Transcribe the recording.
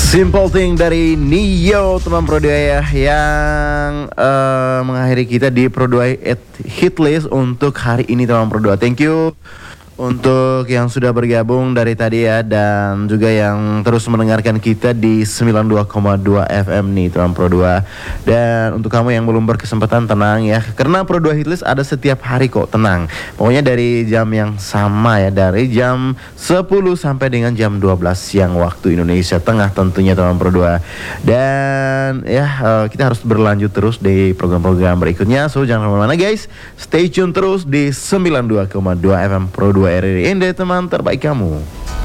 Simple Thing dari Nio teman Pro 2 ya, yang mengakhiri kita di Pro 2 hit list untuk hari ini teman Pro 2. Thank you untuk yang sudah bergabung dari tadi ya, dan juga yang terus mendengarkan kita di 92,2 FM nih teman Pro 2. Dan untuk kamu yang belum berkesempatan, tenang ya, karena Pro 2 Hitlist ada setiap hari kok, tenang. Pokoknya dari jam yang sama ya, dari jam 10 sampai dengan jam 12 siang waktu Indonesia Tengah tentunya teman Pro 2. Dan ya kita harus berlanjut terus di program-program berikutnya. So jangan kemana-mana guys, stay tune terus di 92,2 FM Pro 2 RRI Inde, teman terbaik kamu.